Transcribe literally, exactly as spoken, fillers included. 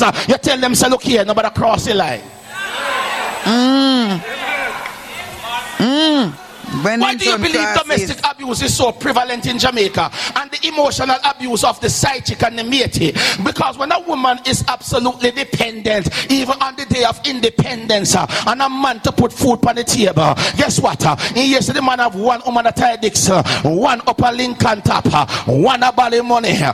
You tell them, say, look here, nobody cross the line. Mm. Mm. Why do you believe domestic abuse is so prevalent in Jamaica and the emotional abuse of the side chick and the matey? Because when a woman is absolutely dependent, even on the day of independence, uh, and a man to put food on the table, guess what? Uh, in yesterday, the man have one woman at Dix, uh, one upper Lincoln top, uh, one a Bally money, uh,